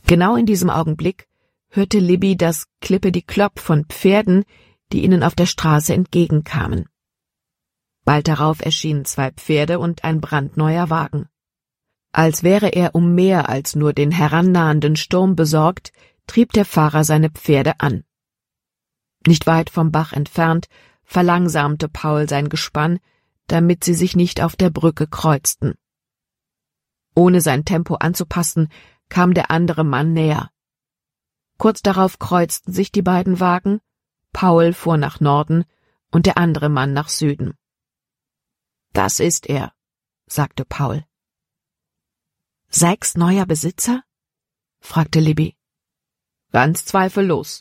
Genau in diesem Augenblick hörte Libby das Klippe-die-Klopp von Pferden, die ihnen auf der Straße entgegenkamen. Bald darauf erschienen 2 Pferde und ein brandneuer Wagen. Als wäre er um mehr als nur den herannahenden Sturm besorgt, trieb der Fahrer seine Pferde an. Nicht weit vom Bach entfernt verlangsamte Paul sein Gespann, damit sie sich nicht auf der Brücke kreuzten. Ohne sein Tempo anzupassen, kam der andere Mann näher. Kurz darauf kreuzten sich die beiden Wagen, Paul fuhr nach Norden und der andere Mann nach Süden. »Das ist er«, sagte Paul. »Zacks neuer Besitzer?« fragte Libby. »Ganz zweifellos.«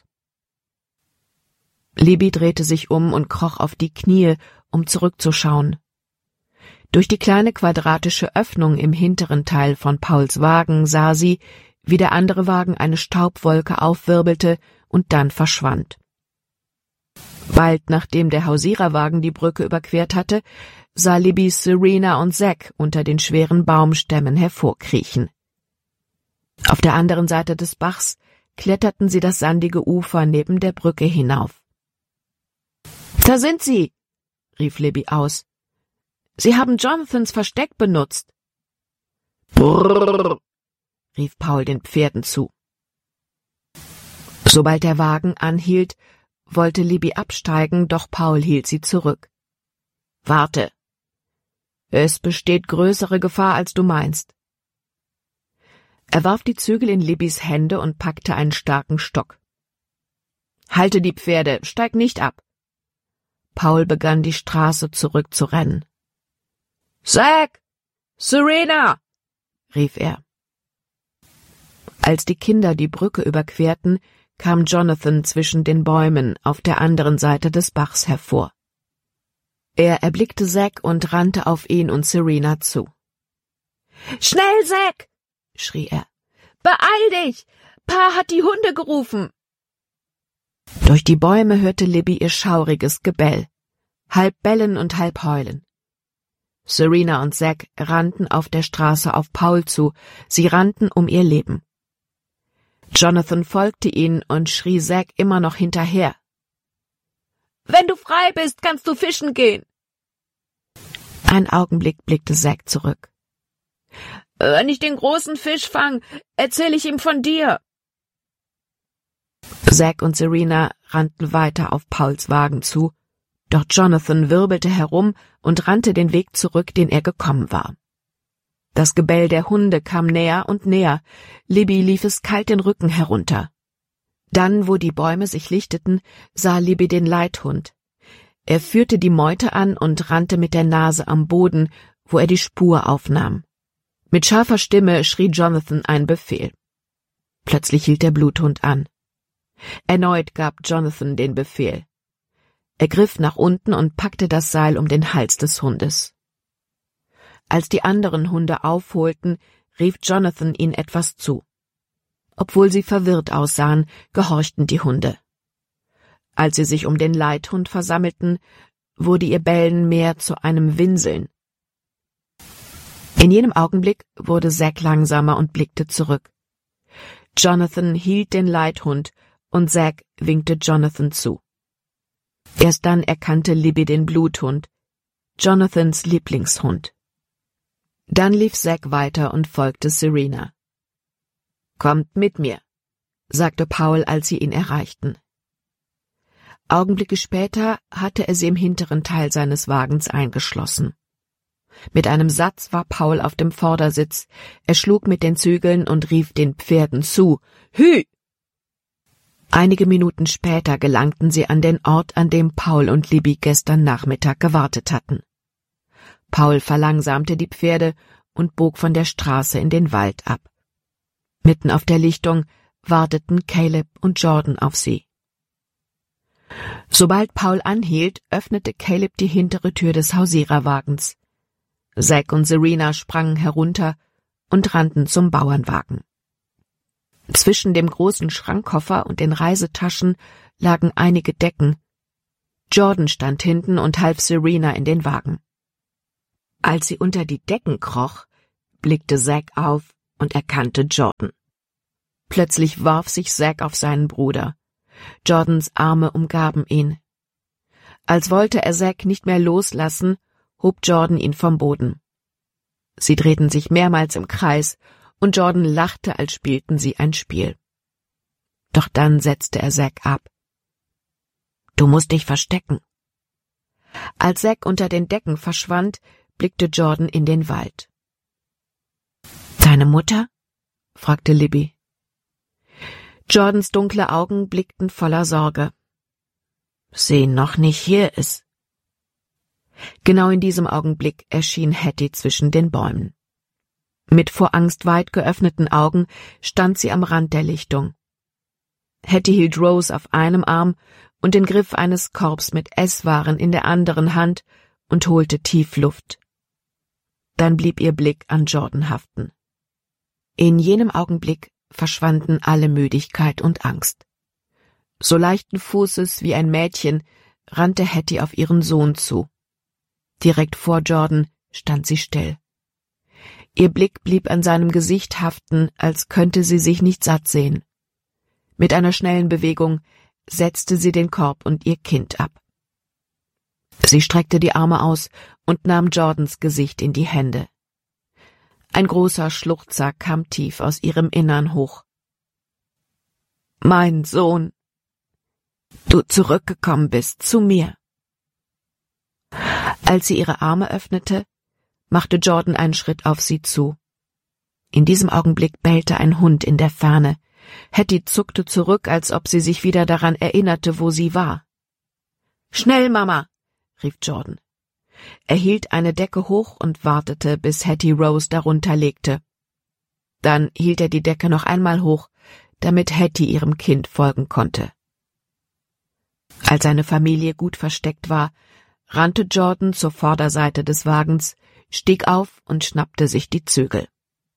Libby drehte sich um und kroch auf die Knie, um zurückzuschauen. Durch die kleine quadratische Öffnung im hinteren Teil von Pauls Wagen sah sie, wie der andere Wagen eine Staubwolke aufwirbelte und dann verschwand. Bald nachdem der Hausiererwagen die Brücke überquert hatte, sah Libby Serena und Zack unter den schweren Baumstämmen hervorkriechen. Auf der anderen Seite des Bachs kletterten sie das sandige Ufer neben der Brücke hinauf. »Da sind sie«, rief Libby aus. »Sie haben Jonathans Versteck benutzt.« »Brrrr«, rief Paul den Pferden zu. Sobald der Wagen anhielt, wollte Libby absteigen, doch Paul hielt sie zurück. »Warte. Es besteht größere Gefahr, als du meinst.« Er warf die Zügel in Libbys Hände und packte einen starken Stock. »Halte die Pferde, steig nicht ab!« Paul begann die Straße zurückzurennen. »Zack! Serena!« rief er. Als die Kinder die Brücke überquerten, kam Jonathan zwischen den Bäumen auf der anderen Seite des Bachs hervor. Er erblickte Zack und rannte auf ihn und Serena zu. »Schnell, Zack!« schrie er. »Beeil dich! Pa hat die Hunde gerufen!« Durch die Bäume hörte Libby ihr schauriges Gebell, halb bellen und halb heulen. Serena und Zack rannten auf der Straße auf Paul zu, sie rannten um ihr Leben. Jonathan folgte ihnen und schrie Zack immer noch hinterher. »Wenn du frei bist, kannst du fischen gehen!« Einen Augenblick blickte Zack zurück. »Wenn ich den großen Fisch fang, erzähle ich ihm von dir!« Zack und Serena rannten weiter auf Pauls Wagen zu, doch Jonathan wirbelte herum und rannte den Weg zurück, den er gekommen war. Das Gebell der Hunde kam näher und näher, Libby lief es kalt den Rücken herunter. Dann, wo die Bäume sich lichteten, sah Libby den Leithund. Er führte die Meute an und rannte mit der Nase am Boden, wo er die Spur aufnahm. Mit scharfer Stimme schrie Jonathan einen Befehl. Plötzlich hielt der Bluthund an. Erneut gab Jonathan den Befehl. Er griff nach unten und packte das Seil um den Hals des Hundes. Als die anderen Hunde aufholten, rief Jonathan ihnen etwas zu. Obwohl sie verwirrt aussahen, gehorchten die Hunde. Als sie sich um den Leithund versammelten, wurde ihr Bellen mehr zu einem Winseln. In jenem Augenblick wurde Zack langsamer und blickte zurück. Jonathan hielt den Leithund und Zack winkte Jonathan zu. Erst dann erkannte Libby den Bluthund, Jonathans Lieblingshund. Dann lief Zack weiter und folgte Serena. »Kommt mit mir«, sagte Paul, als sie ihn erreichten. Augenblicke später hatte er sie im hinteren Teil seines Wagens eingeschlossen. Mit einem Satz war Paul auf dem Vordersitz, er schlug mit den Zügeln und rief den Pferden zu, »Hü!« Einige Minuten später gelangten sie an den Ort, an dem Paul und Libby gestern Nachmittag gewartet hatten. Paul verlangsamte die Pferde und bog von der Straße in den Wald ab. Mitten auf der Lichtung warteten Caleb und Jordan auf sie. Sobald Paul anhielt, öffnete Caleb die hintere Tür des Hausiererwagens. Zack und Serena sprangen herunter und rannten zum Bauernwagen. Zwischen dem großen Schrankkoffer und den Reisetaschen lagen einige Decken. Jordan stand hinten und half Serena in den Wagen. Als sie unter die Decken kroch, blickte Zack auf und erkannte Jordan. Plötzlich warf sich Zack auf seinen Bruder. Jordans Arme umgaben ihn. Als wollte er Zack nicht mehr loslassen, hob Jordan ihn vom Boden. Sie drehten sich mehrmals im Kreis, und Jordan lachte, als spielten sie ein Spiel. Doch dann setzte er Zack ab. »Du musst dich verstecken.« Als Zack unter den Decken verschwand, blickte Jordan in den Wald. »Deine Mutter?« fragte Libby. Jordans dunkle Augen blickten voller Sorge. »Sie noch nicht hier ist.« Genau in diesem Augenblick erschien Hattie zwischen den Bäumen. Mit vor Angst weit geöffneten Augen stand sie am Rand der Lichtung. Hattie hielt Rose auf einem Arm und den Griff eines Korbs mit Esswaren in der anderen Hand und holte tief Luft. Dann blieb ihr Blick an Jordan haften. In jenem Augenblick verschwanden alle Müdigkeit und Angst. So leichten Fußes wie ein Mädchen rannte Hattie auf ihren Sohn zu. Direkt vor Jordan stand sie still. Ihr Blick blieb an seinem Gesicht haften, als könnte sie sich nicht satt sehen. Mit einer schnellen Bewegung setzte sie den Korb und ihr Kind ab. Sie streckte die Arme aus und nahm Jordans Gesicht in die Hände. Ein großer Schluchzer kam tief aus ihrem Innern hoch. »Mein Sohn, du zurückgekommen bist zu mir.« Als sie ihre Arme öffnete, machte Jordan einen Schritt auf sie zu. In diesem Augenblick bellte ein Hund in der Ferne. Hattie zuckte zurück, als ob sie sich wieder daran erinnerte, wo sie war. »Schnell, Mama«, rief Jordan. Er hielt eine Decke hoch und wartete, bis Hattie Rose darunter legte. Dann hielt er die Decke noch einmal hoch, damit Hattie ihrem Kind folgen konnte. Als seine Familie gut versteckt war, rannte Jordan zur Vorderseite des Wagens, stieg auf und schnappte sich die Zügel.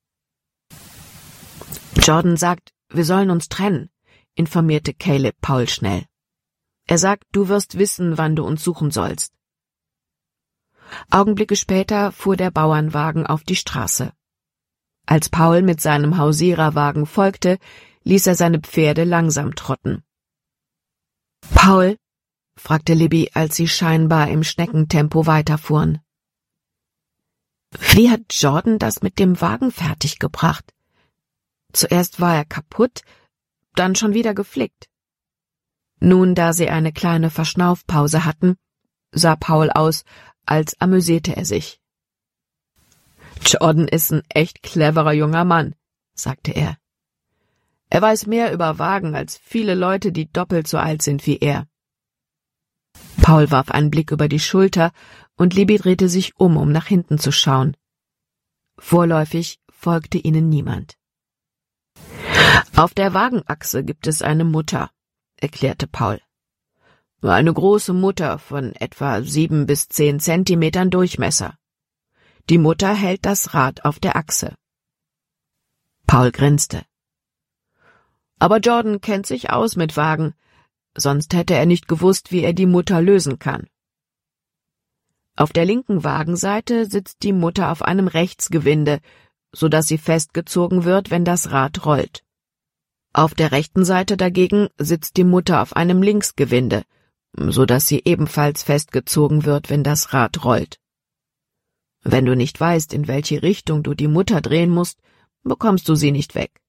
»Jordan sagt, wir sollen uns trennen«, informierte Caleb Paul schnell. »Er sagt, du wirst wissen, wann du uns suchen sollst.« Augenblicke später fuhr der Bauernwagen auf die Straße. Als Paul mit seinem Hausiererwagen folgte, ließ er seine Pferde langsam trotten. »Paul?« fragte Libby, als sie scheinbar im Schneckentempo weiterfuhren. »Wie hat Jordan das mit dem Wagen fertiggebracht? Zuerst war er kaputt, dann schon wieder geflickt.« Nun, da sie eine kleine Verschnaufpause hatten, sah Paul aus, als amüsierte er sich. »Jordan ist ein echt cleverer junger Mann«, sagte er. »Er weiß mehr über Wagen als viele Leute, die doppelt so alt sind wie er.« Paul warf einen Blick über die Schulter und Libby drehte sich um nach hinten zu schauen. Vorläufig folgte ihnen niemand. »Auf der Wagenachse gibt es eine Mutter«, erklärte Paul. »Eine große Mutter von etwa 7 bis 10 Zentimetern Durchmesser. Die Mutter hält das Rad auf der Achse.« Paul grinste. »Aber Jordan kennt sich aus mit Wagen, sonst hätte er nicht gewusst, wie er die Mutter lösen kann.« Auf der linken Wagenseite sitzt die Mutter auf einem Rechtsgewinde, so dass sie festgezogen wird, wenn das Rad rollt. Auf der rechten Seite dagegen sitzt die Mutter auf einem Linksgewinde, so dass sie ebenfalls festgezogen wird, wenn das Rad rollt. Wenn du nicht weißt, in welche Richtung du die Mutter drehen musst, bekommst du sie nicht weg.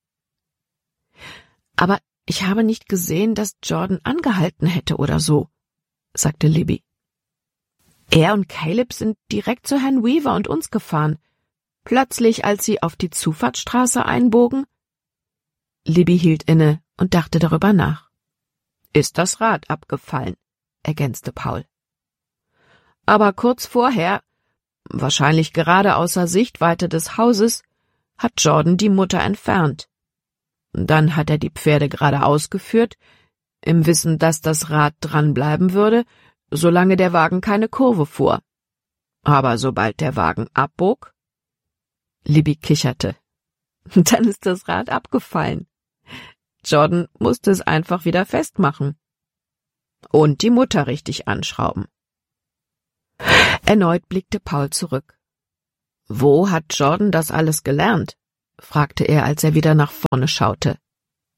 »Aber ich habe nicht gesehen, dass Jordan angehalten hätte oder so«, sagte Libby. »Er und Caleb sind direkt zu Herrn Weaver und uns gefahren. Plötzlich, als sie auf die Zufahrtsstraße einbogen.« Libby hielt inne und dachte darüber nach. »Ist das Rad abgefallen«, ergänzte Paul. »Aber kurz vorher, wahrscheinlich gerade außer Sichtweite des Hauses, hat Jordan die Mutter entfernt. Dann hat er die Pferde geradeaus geführt, im Wissen, dass das Rad dranbleiben würde, solange der Wagen keine Kurve fuhr. Aber sobald der Wagen abbog...« Libby kicherte. »Dann ist das Rad abgefallen. Jordan musste es einfach wieder festmachen. Und die Mutter richtig anschrauben.« Erneut blickte Paul zurück. »Wo hat Jordan das alles gelernt?« fragte er, als er wieder nach vorne schaute.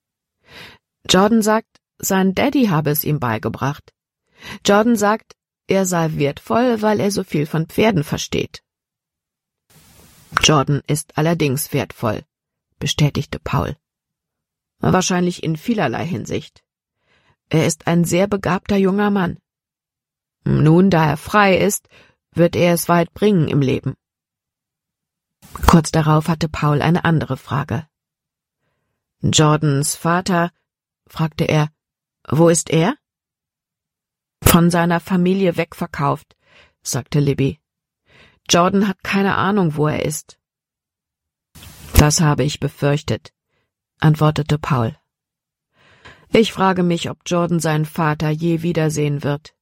Jordan sagt, sein Daddy habe es ihm beigebracht. Jordan sagt, er sei wertvoll, weil er so viel von Pferden versteht. Jordan ist allerdings wertvoll, bestätigte Paul. Wahrscheinlich in vielerlei Hinsicht. Er ist ein sehr begabter junger Mann. Nun, da er frei ist, wird er es weit bringen im Leben. Kurz darauf hatte Paul eine andere Frage. Jordans Vater, fragte er, wo ist er? Von seiner Familie wegverkauft, sagte Libby. Jordan hat keine Ahnung, wo er ist. Das habe ich befürchtet, antwortete Paul. Ich frage mich, ob Jordan seinen Vater je wiedersehen wird.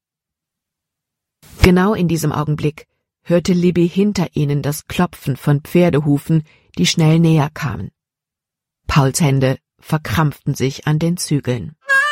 Genau in diesem Augenblick hörte Libby hinter ihnen das Klopfen von Pferdehufen, die schnell näher kamen. Pauls Hände verkrampften sich an den Zügeln.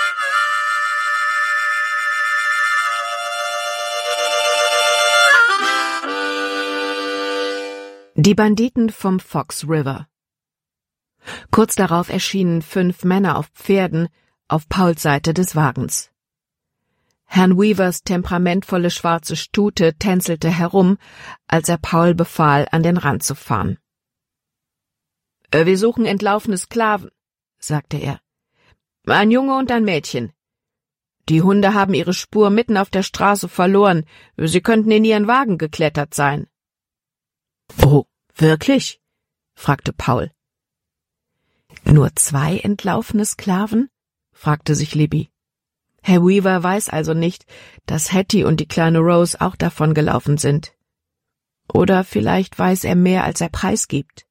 Die Banditen vom Fox River. Kurz darauf erschienen 5 Männer auf Pferden auf Pauls Seite des Wagens. Herrn Weavers temperamentvolle schwarze Stute tänzelte herum, als er Paul befahl, an den Rand zu fahren. »Wir suchen entlaufene Sklaven«, sagte er. »Ein Junge und ein Mädchen. Die Hunde haben ihre Spur mitten auf der Straße verloren. Sie könnten in ihren Wagen geklettert sein.« »Oh, wirklich?« fragte Paul. »Nur 2 entlaufene Sklaven?« fragte sich Libby. Herr Weaver weiß also nicht, dass Hattie und die kleine Rose auch davongelaufen sind. Oder vielleicht weiß er mehr, als er preisgibt.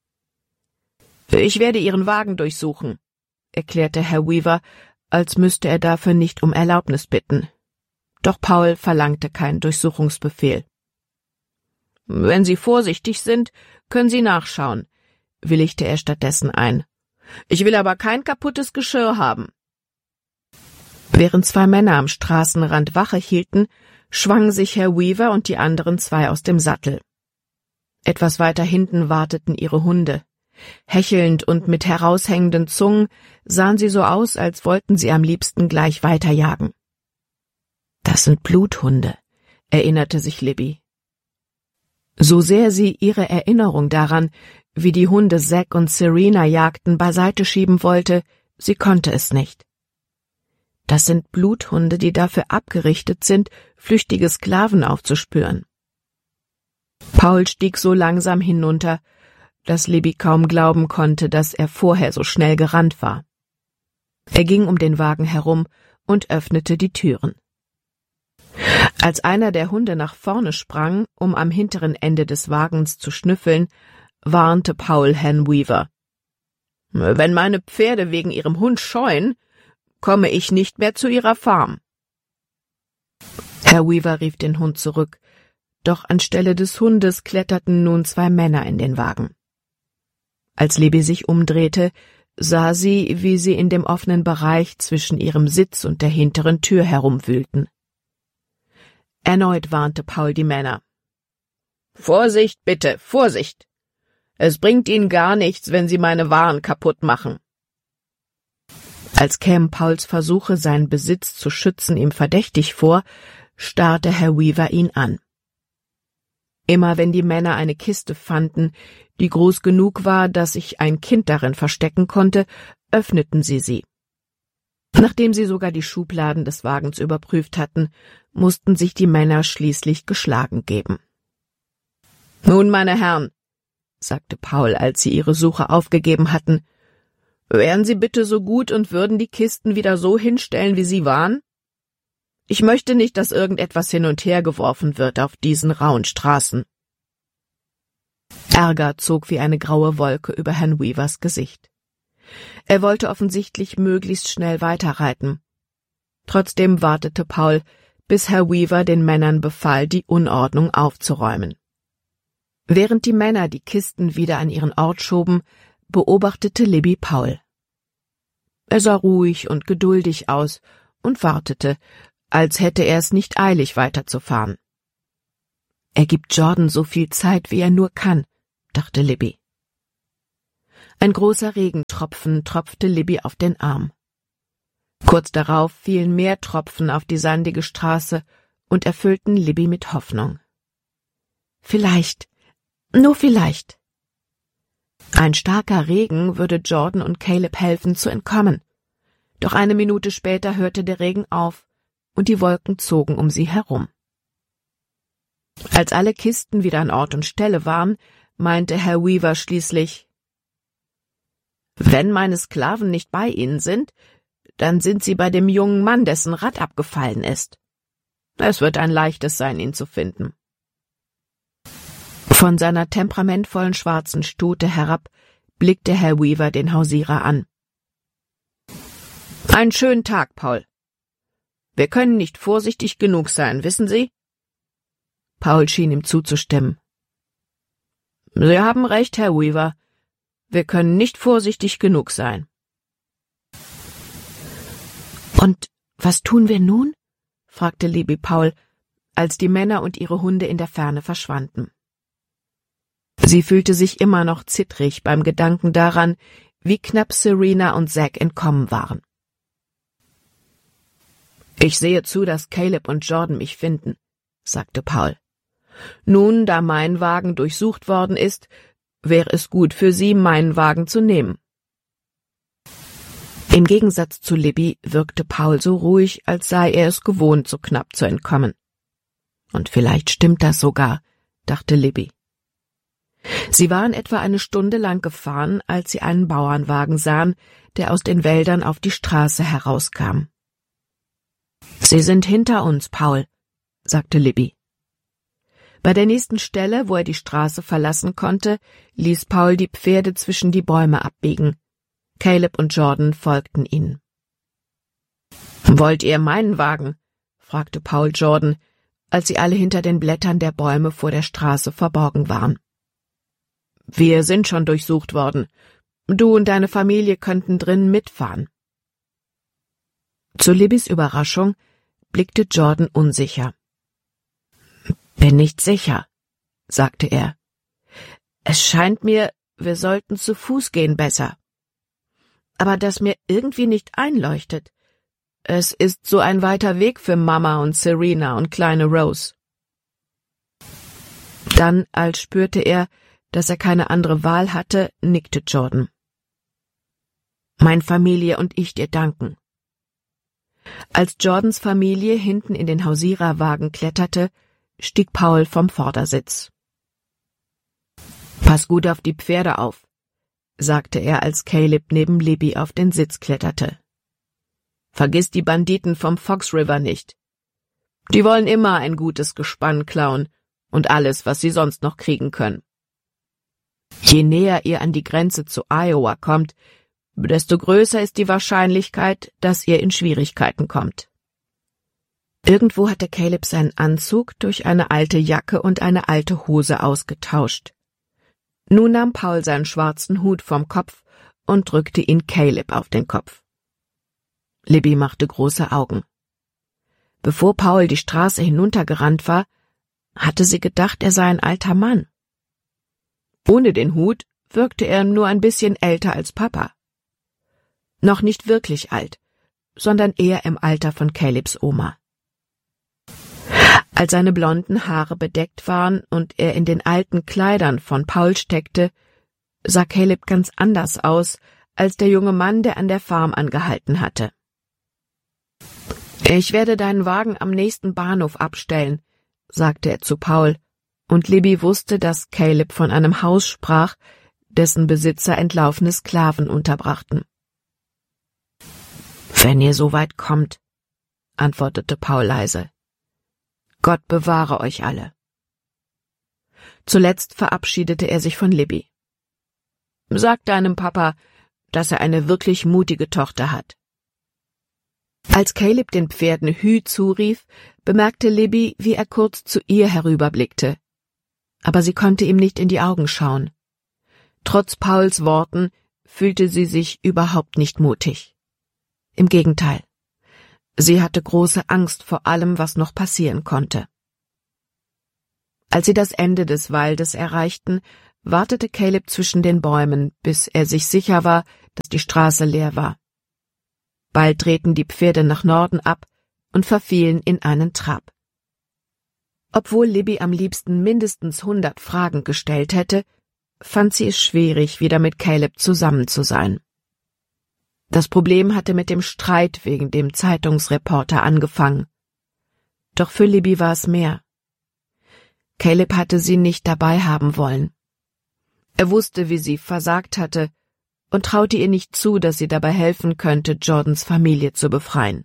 »Ich werde Ihren Wagen durchsuchen«, erklärte Herr Weaver, als müsste er dafür nicht um Erlaubnis bitten. Doch Paul verlangte keinen Durchsuchungsbefehl. »Wenn Sie vorsichtig sind, können Sie nachschauen«, willigte er stattdessen ein. »Ich will aber kein kaputtes Geschirr haben.« Während 2 Männer am Straßenrand Wache hielten, schwangen sich Herr Weaver und die anderen 2 aus dem Sattel. Etwas weiter hinten warteten ihre Hunde. Hechelnd und mit heraushängenden Zungen sahen sie so aus, als wollten sie am liebsten gleich weiterjagen. »Das sind Bluthunde«, erinnerte sich Libby. So sehr sie ihre Erinnerung daran, wie die Hunde Zack und Serena jagten, beiseite schieben wollte, sie konnte es nicht. Das sind Bluthunde, die dafür abgerichtet sind, flüchtige Sklaven aufzuspüren. Paul stieg so langsam hinunter, dass Libby kaum glauben konnte, dass er vorher so schnell gerannt war. Er ging um den Wagen herum und öffnete die Türen. Als einer der Hunde nach vorne sprang, um am hinteren Ende des Wagens zu schnüffeln, warnte Paul Herrn Weaver. »Wenn meine Pferde wegen ihrem Hund scheuen, komme ich nicht mehr zu ihrer Farm.« Herr Weaver rief den Hund zurück, doch anstelle des Hundes kletterten nun 2 Männer in den Wagen. Als Libby sich umdrehte, sah sie, wie sie in dem offenen Bereich zwischen ihrem Sitz und der hinteren Tür herumwühlten. Erneut warnte Paul die Männer. »Vorsicht, bitte, Vorsicht! Es bringt Ihnen gar nichts, wenn Sie meine Waren kaputt machen.« Als kämen Pauls Versuche, seinen Besitz zu schützen, ihm verdächtig vor, starrte Herr Weaver ihn an. Immer wenn die Männer eine Kiste fanden, die groß genug war, dass sich ein Kind darin verstecken konnte, öffneten sie. Nachdem sie sogar die Schubladen des Wagens überprüft hatten, mussten sich die Männer schließlich geschlagen geben. »Nun, meine Herren«, sagte Paul, als sie ihre Suche aufgegeben hatten, »wären Sie bitte so gut und würden die Kisten wieder so hinstellen, wie sie waren? Ich möchte nicht, dass irgendetwas hin und her geworfen wird auf diesen rauen Straßen.« Ärger zog wie eine graue Wolke über Herrn Weavers Gesicht. Er wollte offensichtlich möglichst schnell weiterreiten. Trotzdem wartete Paul, bis Herr Weaver den Männern befahl, die Unordnung aufzuräumen. Während die Männer die Kisten wieder an ihren Ort schoben, beobachtete Libby Paul. Er sah ruhig und geduldig aus und wartete, als hätte er es nicht eilig, weiterzufahren. Er gibt Jordan so viel Zeit, wie er nur kann, dachte Libby. Ein großer Regentropfen tropfte Libby auf den Arm. Kurz darauf fielen mehr Tropfen auf die sandige Straße und erfüllten Libby mit Hoffnung. Vielleicht, nur vielleicht. Ein starker Regen würde Jordan und Caleb helfen, zu entkommen. Doch eine Minute später hörte der Regen auf und die Wolken zogen um sie herum. Als alle Kisten wieder an Ort und Stelle waren, meinte Herr Weaver schließlich: »Wenn meine Sklaven nicht bei Ihnen sind, dann sind sie bei dem jungen Mann, dessen Rad abgefallen ist. Es wird ein leichtes sein, ihn zu finden.« Von seiner temperamentvollen schwarzen Stute herab blickte Herr Weaver den Hausierer an. »Einen schönen Tag, Paul. Wir können nicht vorsichtig genug sein, wissen Sie?« Paul schien ihm zuzustimmen. »Sie haben recht, Herr Weaver. Wir können nicht vorsichtig genug sein.« »Und was tun wir nun?« fragte Libby Paul, als die Männer und ihre Hunde in der Ferne verschwanden. Sie fühlte sich immer noch zittrig beim Gedanken daran, wie knapp Serena und Zack entkommen waren. »Ich sehe zu, dass Caleb und Jordan mich finden«, sagte Paul. »Nun, da mein Wagen durchsucht worden ist, wäre es gut für Sie, meinen Wagen zu nehmen.« Im Gegensatz zu Libby wirkte Paul so ruhig, als sei er es gewohnt, so knapp zu entkommen. Und vielleicht stimmt das sogar, dachte Libby. Sie waren etwa eine Stunde lang gefahren, als sie einen Bauernwagen sahen, der aus den Wäldern auf die Straße herauskam. »Sie sind hinter uns, Paul«, sagte Libby. Bei der nächsten Stelle, wo er die Straße verlassen konnte, ließ Paul die Pferde zwischen die Bäume abbiegen. Caleb und Jordan folgten ihnen. »Wollt ihr meinen Wagen?« fragte Paul Jordan, als sie alle hinter den Blättern der Bäume vor der Straße verborgen waren. »Wir sind schon durchsucht worden. Du und deine Familie könnten drinnen mitfahren.« Zu Libbys Überraschung blickte Jordan unsicher. »Bin nicht sicher«, sagte er. »Es scheint mir, wir sollten zu Fuß gehen besser. Aber das mir irgendwie nicht einleuchtet. Es ist so ein weiter Weg für Mama und Serena und kleine Rose.« Dann, als spürte er, dass er keine andere Wahl hatte, nickte Jordan. »Meine Familie und ich dir danken.« Als Jordans Familie hinten in den Hausiererwagen kletterte, stieg Paul vom Vordersitz. »Pass gut auf die Pferde auf«, sagte er, als Caleb neben Libby auf den Sitz kletterte. »Vergiss die Banditen vom Fox River nicht. Die wollen immer ein gutes Gespann klauen und alles, was sie sonst noch kriegen können. Je näher ihr an die Grenze zu Iowa kommt, desto größer ist die Wahrscheinlichkeit, dass ihr in Schwierigkeiten kommt.« Irgendwo hatte Caleb seinen Anzug durch eine alte Jacke und eine alte Hose ausgetauscht. Nun nahm Paul seinen schwarzen Hut vom Kopf und drückte ihn Caleb auf den Kopf. Libby machte große Augen. Bevor Paul die Straße hinuntergerannt war, hatte sie gedacht, er sei ein alter Mann. Ohne den Hut wirkte er nur ein bisschen älter als Papa. Noch nicht wirklich alt, sondern eher im Alter von Calebs Oma. Als seine blonden Haare bedeckt waren und er in den alten Kleidern von Paul steckte, sah Caleb ganz anders aus als der junge Mann, der an der Farm angehalten hatte. »Ich werde deinen Wagen am nächsten Bahnhof abstellen«, sagte er zu Paul, und Libby wusste, dass Caleb von einem Haus sprach, dessen Besitzer entlaufene Sklaven unterbrachten. »Wenn ihr so weit kommt«, antwortete Paul leise. »Gott bewahre euch alle.« Zuletzt verabschiedete er sich von Libby. »Sag deinem Papa, dass er eine wirklich mutige Tochter hat.« Als Caleb den Pferden Hü zurief, bemerkte Libby, wie er kurz zu ihr herüberblickte. Aber sie konnte ihm nicht in die Augen schauen. Trotz Pauls Worten fühlte sie sich überhaupt nicht mutig. Im Gegenteil. Sie hatte große Angst vor allem, was noch passieren konnte. Als sie das Ende des Waldes erreichten, wartete Caleb zwischen den Bäumen, bis er sich sicher war, dass die Straße leer war. Bald drehten die Pferde nach Norden ab und verfielen in einen Trab. Obwohl Libby am liebsten mindestens 100 Fragen gestellt hätte, fand sie es schwierig, wieder mit Caleb zusammen zu sein. Das Problem hatte mit dem Streit wegen dem Zeitungsreporter angefangen. Doch für Libby war es mehr. Caleb hatte sie nicht dabei haben wollen. Er wusste, wie sie versagt hatte, und traute ihr nicht zu, dass sie dabei helfen könnte, Jordans Familie zu befreien.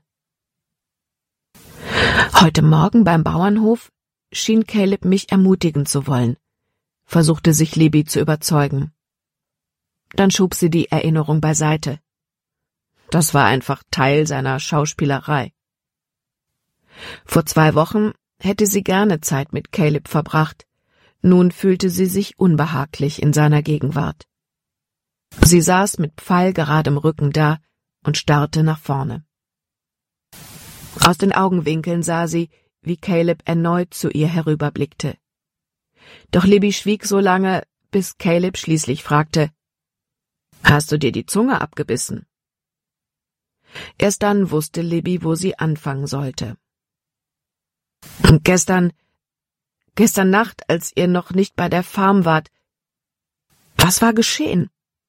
Heute Morgen beim Bauernhof schien Caleb mich ermutigen zu wollen, versuchte sich Libby zu überzeugen. Dann schob sie die Erinnerung beiseite. Das war einfach Teil seiner Schauspielerei. Vor 2 Wochen hätte sie gerne Zeit mit Caleb verbracht, nun fühlte sie sich unbehaglich in seiner Gegenwart. Sie saß mit pfeilgeradem Rücken da und starrte nach vorne. Aus den Augenwinkeln sah sie, wie Caleb erneut zu ihr herüberblickte. Doch Libby schwieg so lange, bis Caleb schließlich fragte: »Hast du dir die Zunge abgebissen?« Erst dann wusste Libby, wo sie anfangen sollte. Gestern Nacht, als ihr noch nicht bei der Farm wart, was war geschehen?«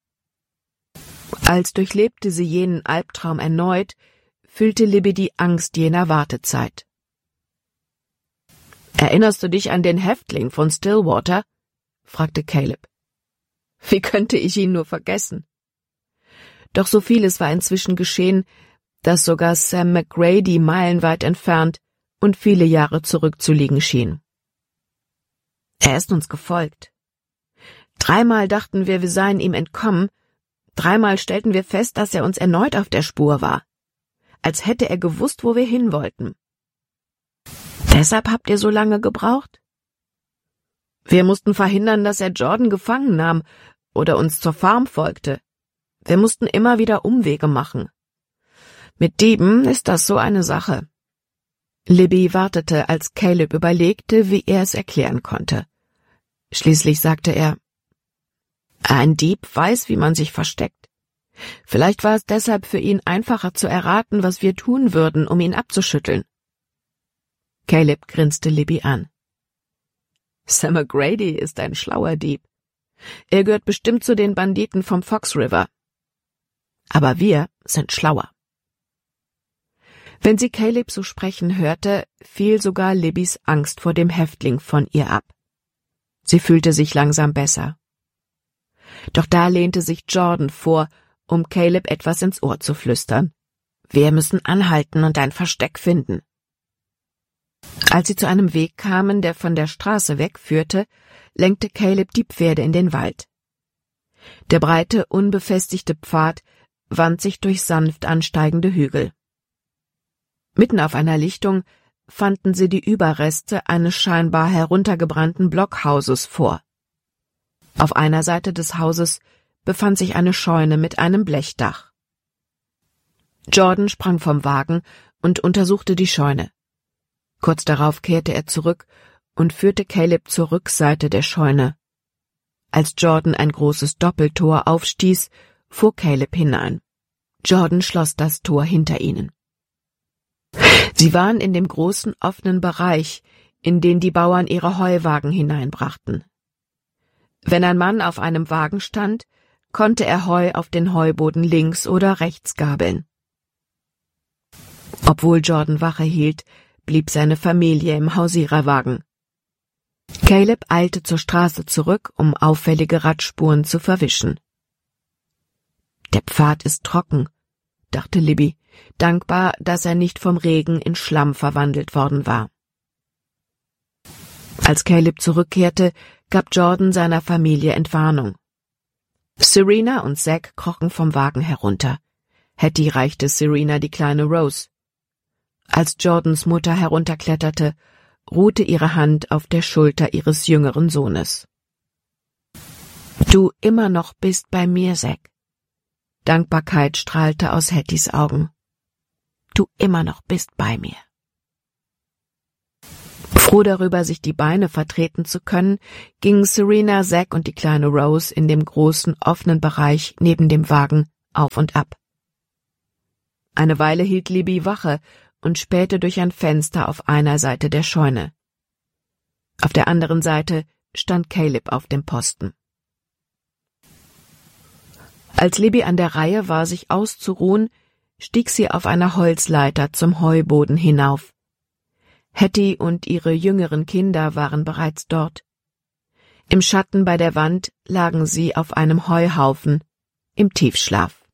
Als durchlebte sie jenen Albtraum erneut, fühlte Libby die Angst jener Wartezeit. »Erinnerst du dich an den Häftling von Stillwater?« fragte Caleb. Wie könnte ich ihn nur vergessen? Doch so vieles war inzwischen geschehen, dass sogar Sam McGrady meilenweit entfernt und viele Jahre zurückzuliegen schien. Er ist uns gefolgt. 3-mal dachten wir seien ihm entkommen, 3-mal stellten wir fest, dass er uns erneut auf der Spur war, als hätte er gewusst, wo wir hin wollten. Deshalb habt ihr so lange gebraucht? Wir mussten verhindern, dass er Jordan gefangen nahm oder uns zur Farm folgte. Wir mussten immer wieder Umwege machen. Mit Dieben ist das so eine Sache. Libby wartete, als Caleb überlegte, wie er es erklären konnte. Schließlich sagte er: »Ein Dieb weiß, wie man sich versteckt. Vielleicht war es deshalb für ihn einfacher zu erraten, was wir tun würden, um ihn abzuschütteln.« Caleb grinste Libby an. »Sam McGrady ist ein schlauer Dieb. Er gehört bestimmt zu den Banditen vom Fox River. Aber wir sind schlauer.« Wenn sie Caleb so sprechen hörte, fiel sogar Libbys Angst vor dem Häftling von ihr ab. Sie fühlte sich langsam besser. Doch da lehnte sich Jordan vor, um Caleb etwas ins Ohr zu flüstern. »Wir müssen anhalten und ein Versteck finden.« Als sie zu einem Weg kamen, der von der Straße wegführte, lenkte Caleb die Pferde in den Wald. Der breite, unbefestigte Pfad wand sich durch sanft ansteigende Hügel. Mitten auf einer Lichtung fanden sie die Überreste eines scheinbar heruntergebrannten Blockhauses vor. Auf einer Seite des Hauses befand sich eine Scheune mit einem Blechdach. Jordan sprang vom Wagen und untersuchte die Scheune. Kurz darauf kehrte er zurück und führte Caleb zur Rückseite der Scheune. Als Jordan ein großes Doppeltor aufstieß, fuhr Caleb hinein. Jordan schloss das Tor hinter ihnen. Sie waren in dem großen offenen Bereich, in den die Bauern ihre Heuwagen hineinbrachten. Wenn ein Mann auf einem Wagen stand, konnte er Heu auf den Heuboden links oder rechts gabeln. Obwohl Jordan Wache hielt, blieb seine Familie im Hausiererwagen. Caleb eilte zur Straße zurück, um auffällige Radspuren zu verwischen. »Der Pfad ist trocken«, dachte Libby, dankbar, dass er nicht vom Regen in Schlamm verwandelt worden war. Als Caleb zurückkehrte, gab Jordan seiner Familie Entwarnung. Serena und Zack krochen vom Wagen herunter. Hattie reichte Serena die kleine Rose. Als Jordans Mutter herunterkletterte, ruhte ihre Hand auf der Schulter ihres jüngeren Sohnes. »Du immer noch bist bei mir, Zack.« Dankbarkeit strahlte aus Hatties Augen. »Du immer noch bist bei mir.« Froh darüber, sich die Beine vertreten zu können, gingen Serena, Zack und die kleine Rose in dem großen, offenen Bereich neben dem Wagen auf und ab. Eine Weile hielt Libby Wache und spähte durch ein Fenster auf einer Seite der Scheune. Auf der anderen Seite stand Caleb auf dem Posten. Als Libby an der Reihe war, sich auszuruhen, stieg sie auf einer Holzleiter zum Heuboden hinauf. Hattie und ihre jüngeren Kinder waren bereits dort. Im Schatten bei der Wand lagen sie auf einem Heuhaufen, im Tiefschlaf.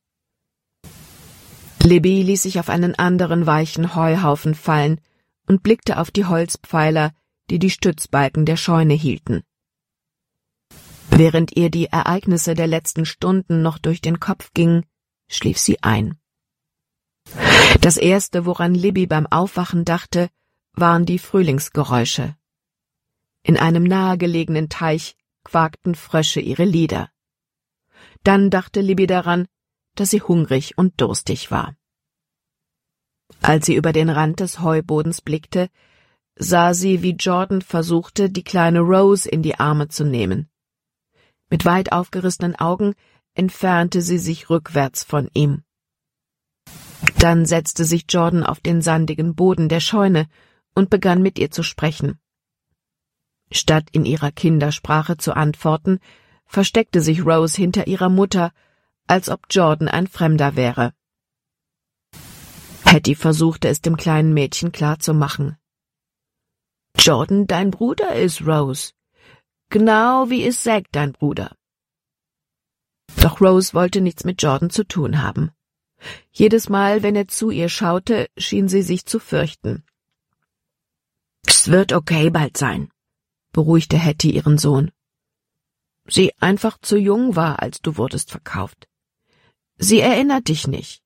Libby ließ sich auf einen anderen weichen Heuhaufen fallen und blickte auf die Holzpfeiler, die die Stützbalken der Scheune hielten. Während ihr die Ereignisse der letzten Stunden noch durch den Kopf gingen, schlief sie ein. Das Erste, woran Libby beim Aufwachen dachte, waren die Frühlingsgeräusche. In einem nahegelegenen Teich quakten Frösche ihre Lieder. Dann dachte Libby daran, dass sie hungrig und durstig war. Als sie über den Rand des Heubodens blickte, sah sie, wie Jordan versuchte, die kleine Rose in die Arme zu nehmen. Mit weit aufgerissenen Augen entfernte sie sich rückwärts von ihm. Dann setzte sich Jordan auf den sandigen Boden der Scheune und begann mit ihr zu sprechen. Statt in ihrer Kindersprache zu antworten, versteckte sich Rose hinter ihrer Mutter, als ob Jordan ein Fremder wäre. Hattie versuchte es dem kleinen Mädchen klarzumachen. »Jordan, dein Bruder ist Rose. Genau wie ist Zack, dein Bruder.« Doch Rose wollte nichts mit Jordan zu tun haben. Jedes Mal, wenn er zu ihr schaute, schien sie sich zu fürchten. »Es wird okay bald sein«, beruhigte Hattie ihren Sohn. »Sie einfach zu jung war, als du wurdest verkauft. Sie erinnert dich nicht.«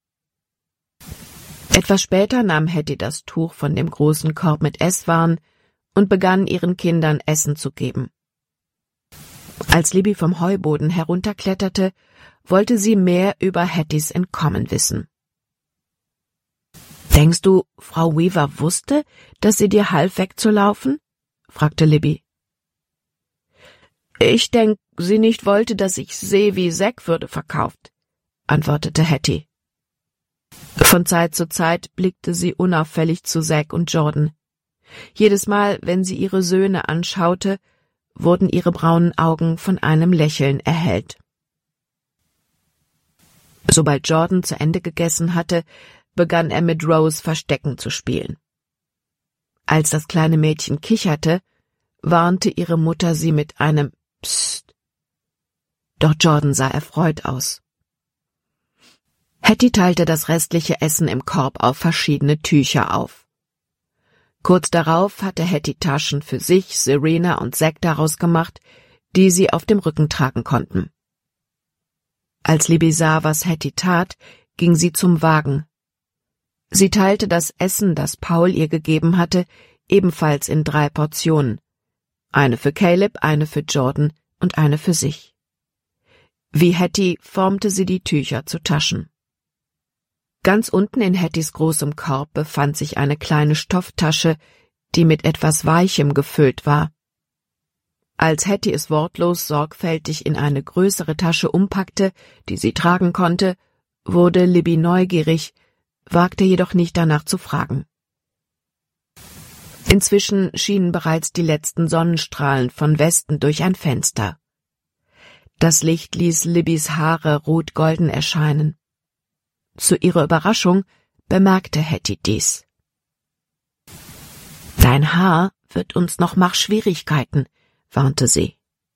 Etwas später nahm Hattie das Tuch von dem großen Korb mit Esswaren und begann ihren Kindern Essen zu geben. Als Libby vom Heuboden herunterkletterte, wollte sie mehr über Hatties Entkommen wissen. »Denkst du, Frau Weaver wusste, dass sie dir half wegzulaufen?« fragte Libby. »Ich denk, sie nicht wollte, dass ich sehe, wie Zack würde verkauft«, antwortete Hattie. Von Zeit zu Zeit blickte sie unauffällig zu Zack und Jordan. Jedes Mal, wenn sie ihre Söhne anschaute, wurden ihre braunen Augen von einem Lächeln erhellt. Sobald Jordan zu Ende gegessen hatte, begann er mit Rose Verstecken zu spielen. Als das kleine Mädchen kicherte, warnte ihre Mutter sie mit einem Psst. Doch Jordan sah erfreut aus. Hattie teilte das restliche Essen im Korb auf verschiedene Tücher auf. Kurz darauf hatte Hattie Taschen für sich, Serena und Zack daraus gemacht, die sie auf dem Rücken tragen konnten. Als Libby sah, was Hattie tat, ging sie zum Wagen. Sie teilte das Essen, das Paul ihr gegeben hatte, ebenfalls in 3 Portionen. Eine für Caleb, eine für Jordan und eine für sich. Wie Hattie formte sie die Tücher zu Taschen. Ganz unten in Hatties großem Korb befand sich eine kleine Stofftasche, die mit etwas Weichem gefüllt war. Als Hattie es wortlos sorgfältig in eine größere Tasche umpackte, die sie tragen konnte, wurde Libby neugierig, wagte jedoch nicht danach zu fragen. Inzwischen schienen bereits die letzten Sonnenstrahlen von Westen durch ein Fenster. Das Licht ließ Libbys Haare rot-golden erscheinen. Zu ihrer Überraschung bemerkte Hattie dies. »Dein Haar wird uns noch Schwierigkeiten«, warnte sie.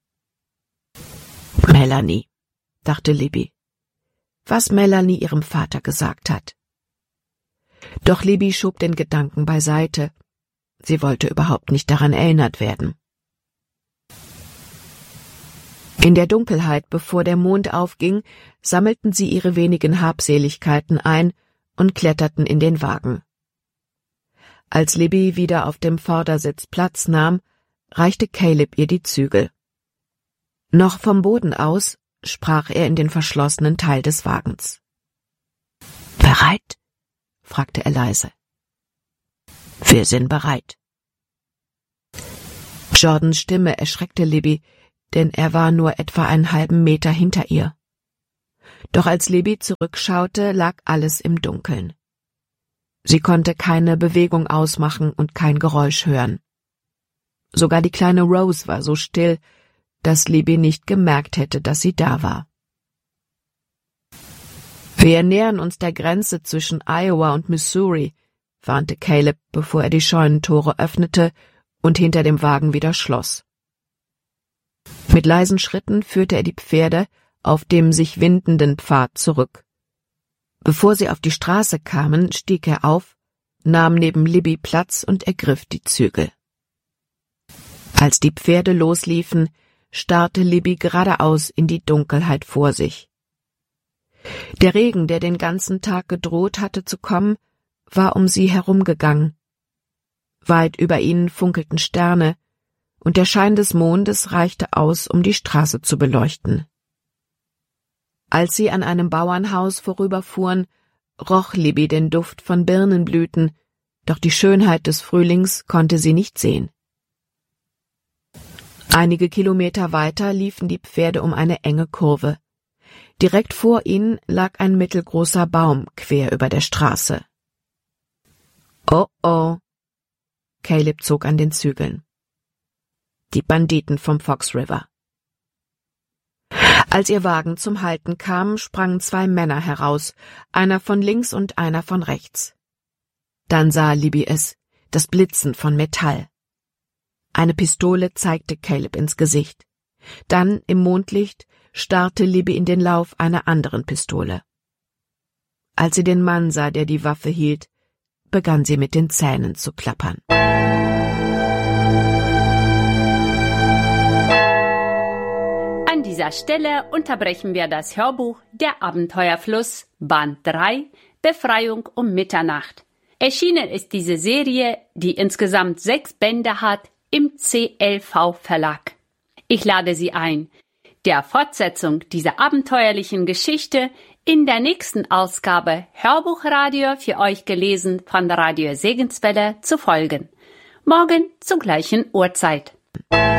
»Melanie«, dachte Libby, was Melanie ihrem Vater gesagt hat. Doch Libby schob den Gedanken beiseite. Sie wollte überhaupt nicht daran erinnert werden. In der Dunkelheit, bevor der Mond aufging, sammelten sie ihre wenigen Habseligkeiten ein und kletterten in den Wagen. Als Libby wieder auf dem Vordersitz Platz nahm, reichte Caleb ihr die Zügel. Noch vom Boden aus sprach er in den verschlossenen Teil des Wagens. »Bereit?« fragte er leise. »Wir sind bereit.« Jordans Stimme erschreckte Libby, denn er war nur etwa einen halben Meter hinter ihr. Doch als Libby zurückschaute, lag alles im Dunkeln. Sie konnte keine Bewegung ausmachen und kein Geräusch hören. Sogar die kleine Rose war so still, dass Libby nicht gemerkt hätte, dass sie da war. »Wir nähern uns der Grenze zwischen Iowa und Missouri«, warnte Caleb, bevor er die Scheunentore öffnete und hinter dem Wagen wieder schloss. Mit leisen Schritten führte er die Pferde auf dem sich windenden Pfad zurück. Bevor sie auf die Straße kamen, stieg er auf, nahm neben Libby Platz und ergriff die Zügel. Als die Pferde losliefen, starrte Libby geradeaus in die Dunkelheit vor sich. Der Regen, der den ganzen Tag gedroht hatte zu kommen, war um sie herumgegangen. Weit über ihnen funkelten Sterne, und der Schein des Mondes reichte aus, um die Straße zu beleuchten. Als sie an einem Bauernhaus vorüberfuhren, roch Libby den Duft von Birnenblüten, doch die Schönheit des Frühlings konnte sie nicht sehen. Einige Kilometer weiter liefen die Pferde um eine enge Kurve. Direkt vor ihnen lag ein mittelgroßer Baum quer über der Straße. »Oh, oh«, Caleb zog an den Zügeln. Die Banditen vom Fox River. Als ihr Wagen zum Halten kam, sprangen 2 Männer heraus, einer von links und einer von rechts. Dann sah Libby es, das Blitzen von Metall. Eine Pistole zeigte Caleb ins Gesicht. Dann, im Mondlicht, starrte Libby in den Lauf einer anderen Pistole. Als sie den Mann sah, der die Waffe hielt, begann sie mit den Zähnen zu klappern. An dieser Stelle unterbrechen wir das Hörbuch Der Abenteuerfluss, Band 3, Befreiung um Mitternacht. Erschienen ist diese Serie, die insgesamt 6 Bände hat, im CLV Verlag. Ich lade Sie ein, der Fortsetzung dieser abenteuerlichen Geschichte in der nächsten Ausgabe Hörbuchradio für euch gelesen von Radio Segenswelle zu folgen. Morgen zur gleichen Uhrzeit.